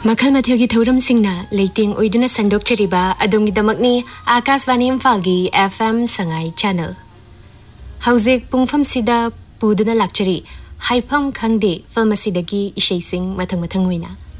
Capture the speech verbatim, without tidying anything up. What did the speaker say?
मखल मथल की थौरम सिंगना लेटिंग ओइदुना संदोक चरिबा अदोंगी दमकनी Akashvani इम्फालगी FM Sangai channel हौजिक पुंगफम सिदा पुदुना लाक्चरी हाइफम खंगदे film सिदगी इशेसिंग मथंग मथंग होइना